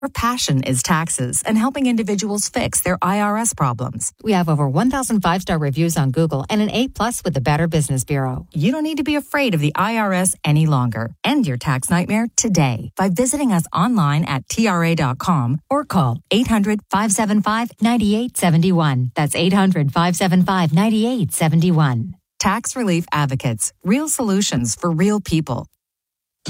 Our passion is taxes and helping individuals fix their IRS problems. We have over 1,000 5-star reviews on Google and an A+ with the Better Business Bureau. You don't need to be afraid of the IRS any longer. End your tax nightmare today by visiting us online at TRA.com or call 800-575-9871. That's 800-575-9871. Tax Relief Advocates. Real solutions for real people.